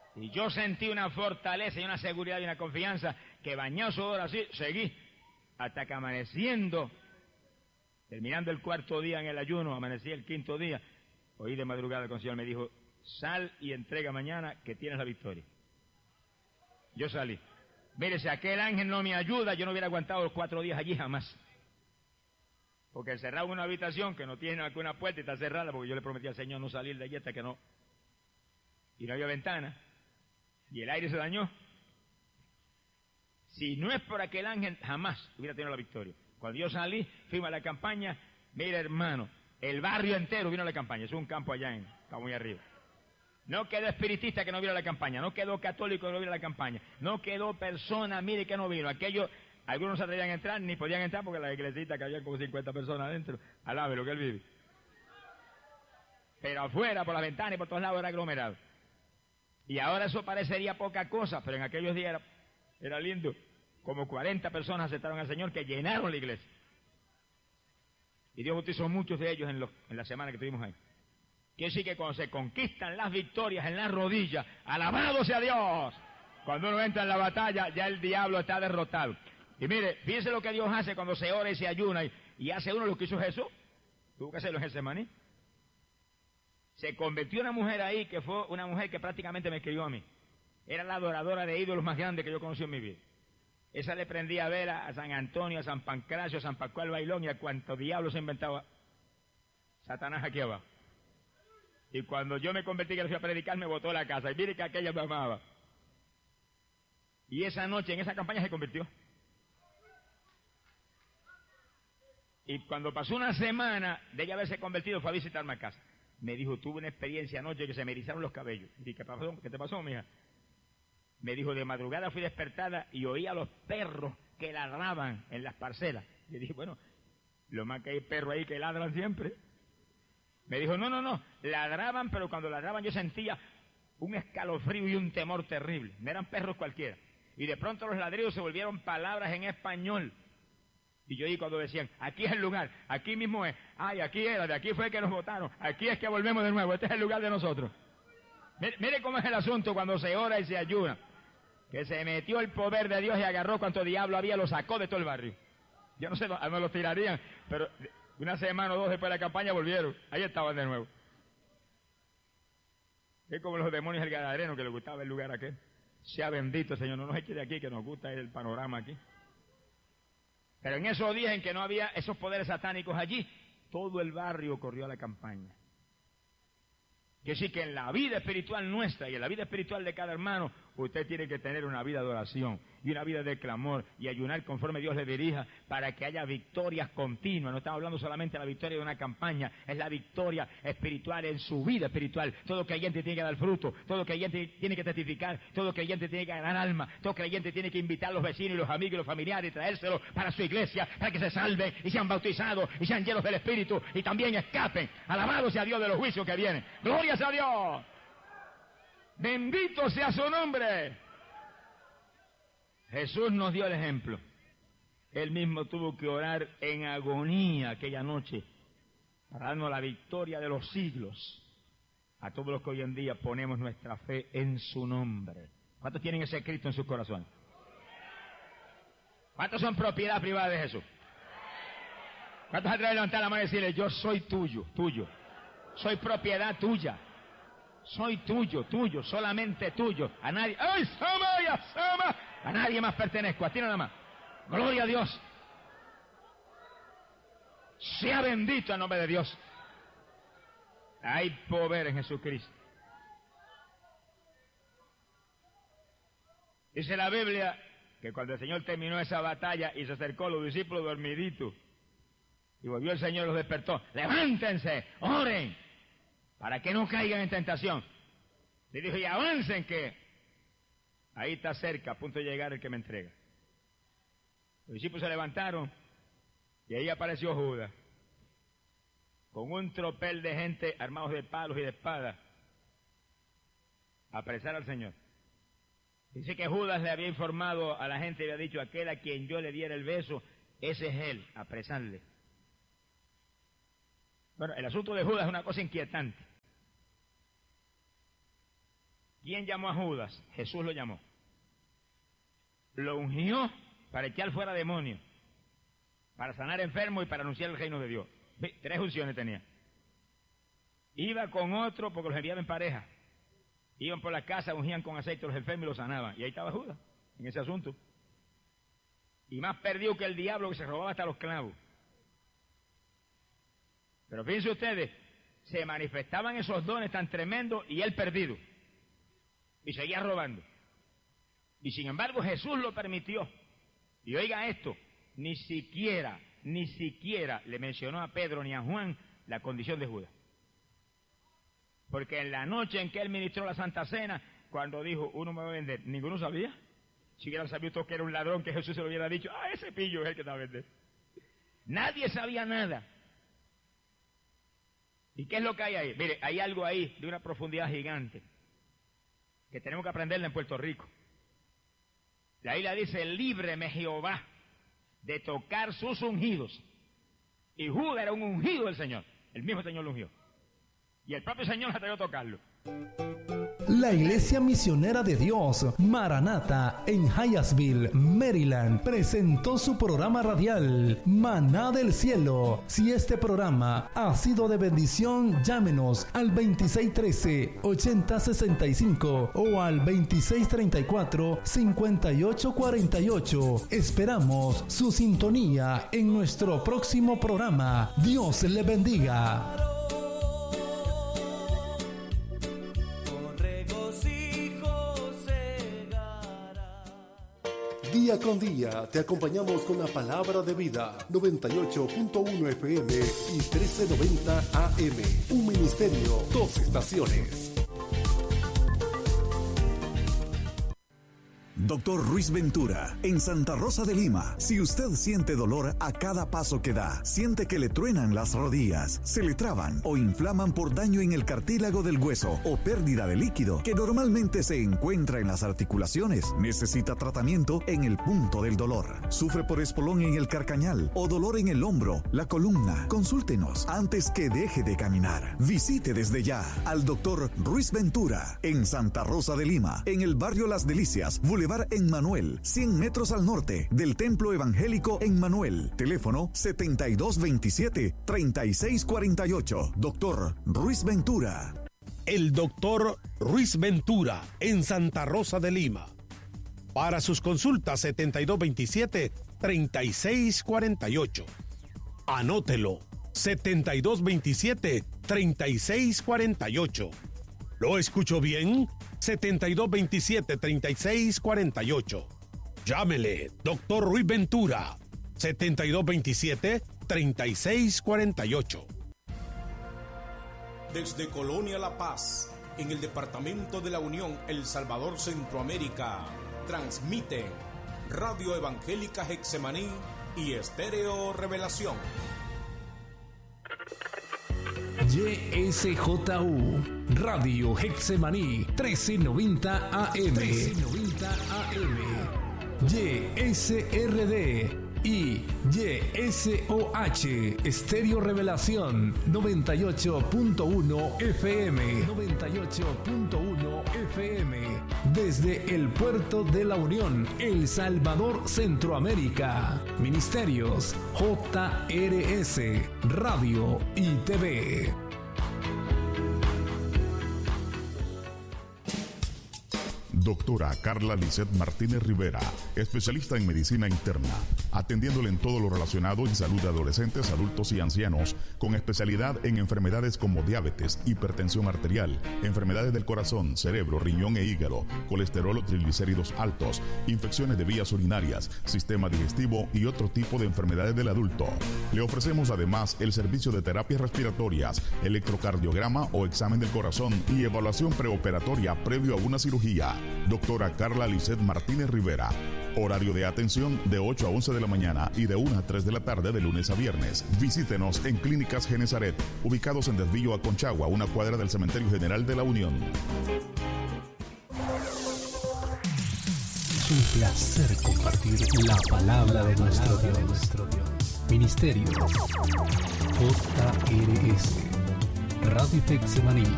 Y yo sentí una fortaleza y una seguridad y una confianza que bañado sudor así, seguí hasta que amaneciendo, terminando el 4.º día en el ayuno, amanecí el 5.º día, oí de madrugada que el Señor me dijo, sal y entrega mañana que tienes la victoria. Yo salí. Mire, si aquel ángel no me ayuda, yo no hubiera aguantado los 4 días allí jamás. Porque encerrado en una habitación que no tiene alguna puerta y está cerrada, porque yo le prometí al Señor no salir de allí hasta que no. Y no había ventana. Y el aire se dañó. Si no es por aquel ángel, jamás hubiera tenido la victoria. Cuando yo salí, fuimos a la campaña, mira hermano, el barrio entero vino a la campaña. Es un campo allá está muy arriba. No quedó espiritista que no vino a la campaña, no quedó católico que no vino a la campaña, no quedó persona, mire que no vino. Aquellos, algunos no se atrevían a entrar, ni podían entrar porque la iglesita que había como 50 personas adentro, alabe lo que él vive. Pero afuera, por la ventana y por todos lados era aglomerado. Y ahora eso parecería poca cosa, pero en aquellos días era lindo. Como 40 personas aceptaron al Señor que llenaron la iglesia. Y Dios bautizó muchos de ellos en la semana que estuvimos ahí. Quiere decir que cuando se conquistan las victorias en las rodillas, ¡alabado sea Dios! Cuando uno entra en la batalla, ya el diablo está derrotado. Y mire, fíjense lo que Dios hace cuando se ora y se ayuna y hace uno lo que hizo Jesús. Tuvo que hacerlo en Getsemaní. Se convirtió una mujer ahí que fue una mujer que prácticamente me escribió a mí. Era la adoradora de ídolos más grande que yo conocí en mi vida. Esa le prendía vela a San Antonio, a San Pancracio, a San Pascual Bailón y a cuanto diablo se inventaba Satanás aquí abajo. Y cuando yo me convertí que le fui a predicar, me botó la casa. Y mire que aquella me amaba. Y esa noche, en esa campaña, se convirtió. Y cuando pasó una semana de ella haberse convertido, fue a visitarme a casa. Me dijo, tuve una experiencia anoche que se me erizaron los cabellos. Y dije, ¿qué te pasó, mija? Me dijo, de madrugada fui despertada y oí a los perros que ladraban en las parcelas. Le dije, bueno, lo más que hay perros ahí que ladran siempre. Me dijo, no, ladraban, pero cuando ladraban yo sentía un escalofrío y un temor terrible. No eran perros cualquiera. Y de pronto los ladridos se volvieron palabras en español. Y yo oí cuando decían, aquí es el lugar, aquí mismo es, ay, aquí era, de aquí fue que nos votaron, aquí es que volvemos de nuevo, este es el lugar de nosotros. Mire cómo es el asunto cuando se ora y se ayuna. Que se metió el poder de Dios y agarró cuanto diablo había, lo sacó de todo el barrio. Yo no sé, me lo tirarían, pero una semana o 2 después de la campaña volvieron. Ahí estaban de nuevo. Es como los demonios del Gadareno que les gustaba el lugar aquel. Sea bendito, Señor, no nos eche de aquí, que nos gusta el panorama aquí. Pero en esos días en que no había esos poderes satánicos allí, todo el barrio corrió a la campaña. Que sí que en la vida espiritual nuestra y en la vida espiritual de cada hermano, usted tiene que tener una vida de oración y una vida de clamor y ayunar conforme Dios le dirija para que haya victorias continuas. No estamos hablando solamente de la victoria de una campaña, es la victoria espiritual en su vida espiritual. Todo creyente tiene que dar fruto, todo creyente tiene que testificar, todo creyente tiene que ganar alma, todo creyente tiene que invitar a los vecinos y los amigos y los familiares y traérselos para su iglesia, para que se salven y sean bautizados y sean llenos del Espíritu y también escapen. Alabado sea Dios de los juicios que vienen. ¡Gloria a Dios! Bendito sea su nombre. Jesús nos dio el ejemplo. Él mismo tuvo que orar en agonía aquella noche para darnos la victoria de los siglos a todos los que hoy en día ponemos nuestra fe en su nombre. ¿Cuántos tienen ese Cristo en su corazón? ¿Cuántos son propiedad privada de Jesús? ¿Cuántos atreven a levantar la mano y decirle, yo soy tuyo, tuyo? Soy propiedad tuya. Soy tuyo, tuyo, solamente tuyo. A nadie, ¡ay, Sama, ya, Sama! A nadie más pertenezco, a ti nada más. Gloria a Dios. Sea bendito el nombre de Dios. Hay poder en Jesucristo. Dice la Biblia que cuando el Señor terminó esa batalla y se acercó a los discípulos dormiditos y volvió el Señor y los despertó, levántense, oren, para que no caigan en tentación. Le dijo, y avancen que ahí está cerca, a punto de llegar el que me entrega. Los discípulos se levantaron y ahí apareció Judas, con un tropel de gente armados de palos y de espadas, a apresar al Señor. Dice que Judas le había informado a la gente y había dicho, aquel a quien yo le diera el beso, ese es él, apresarle. Bueno, el asunto de Judas es una cosa inquietante. ¿Quién llamó a Judas? Jesús lo llamó. Lo ungió para echar fuera demonios, para sanar enfermos y para anunciar el reino de Dios. 3 unciones tenía. Iba con otro porque los enviaba en pareja. Iban por la casa, ungían con aceite a los enfermos y los sanaban. Y ahí estaba Judas, en ese asunto. Y más perdido que el diablo, que se robaba hasta los clavos. Pero fíjense ustedes, se manifestaban esos dones tan tremendos y él perdido. Y seguía robando. Y sin embargo Jesús lo permitió. Y oiga esto, ni siquiera le mencionó a Pedro ni a Juan la condición de Judas. Porque en la noche en que él ministró la Santa Cena, cuando dijo, uno me va a vender, ninguno sabía. Si hubieran sabido todos que era un ladrón, que Jesús se lo hubiera dicho, ese pillo es el que te va a vender. Nadie sabía nada. ¿Y qué es lo que hay ahí? Mire, hay algo ahí de una profundidad gigante que tenemos que aprenderla en Puerto Rico. La Biblia dice, líbreme Jehová de tocar sus ungidos. Y Judas era un ungido del Señor. El mismo Señor lo ungió. Y el propio Señor se atrevió a tocarlo. La Iglesia Misionera de Dios, Maranata, en Hyattsville, Maryland, presentó su programa radial, Maná del Cielo. Si este programa ha sido de bendición, llámenos al 2613-8065 o al 2634-5848. Esperamos su sintonía en nuestro próximo programa. Dios le bendiga. Día con día te acompañamos con la palabra de vida. 98.1 FM y 1390 AM. Un ministerio, 2 estaciones. Dr. Ruiz Ventura, en Santa Rosa de Lima. Si usted siente dolor a cada paso que da, siente que le truenan las rodillas, se le traban o inflaman por daño en el cartílago del hueso o pérdida de líquido que normalmente se encuentra en las articulaciones, necesita tratamiento en el punto del dolor. Sufre por espolón en el carcañal o dolor en el hombro, la columna. Consúltenos antes que deje de caminar. Visite desde ya al Dr. Ruiz Ventura en Santa Rosa de Lima, en el barrio Las Delicias, Boulevard en Manuel, 100 metros al norte del Templo Evangélico en Manuel. Teléfono 7227-3648. Doctor Ruiz Ventura. El doctor Ruiz Ventura en Santa Rosa de Lima. Para sus consultas 7227-3648. Anótelo. 7227-3648. ¿Lo escucho bien? 7227-3648. Llámele, Dr. Ruiz Ventura, 7227-3648. Desde Colonia La Paz, en el departamento de la Unión, El Salvador, Centroamérica, transmiten Radio Evangélica Getsemaní y Estéreo Revelación. YSJU, Radio Getsemaní, 1390 AM. 1390 AM. YSRD y YSOH, Estéreo Revelación, 98.1 FM. 98.1 FM. Desde el Puerto de la Unión, El Salvador, Centroamérica. Ministerios JRS, Radio y TV. Doctora Carla Lisset Martínez Rivera, especialista en medicina interna, atendiéndole en todo lo relacionado en salud de adolescentes, adultos y ancianos, con especialidad en enfermedades como diabetes, hipertensión arterial, enfermedades del corazón, cerebro, riñón e hígado, colesterol o triglicéridos altos, infecciones de vías urinarias, sistema digestivo y otro tipo de enfermedades del adulto. Le ofrecemos además el servicio de terapias respiratorias, electrocardiograma o examen del corazón y evaluación preoperatoria previo a una cirugía. Doctora Carla Lisset Martínez Rivera. Horario de atención de 8 a 11 de la mañana y de 1 a 3 de la tarde de lunes a viernes. Visítenos en Clínicas Genesaret, ubicados en Desvío a Conchagua, una cuadra del Cementerio General de la Unión. Es un placer compartir la palabra de nuestro Dios. Ministerio JRS, Radio Getsemaní.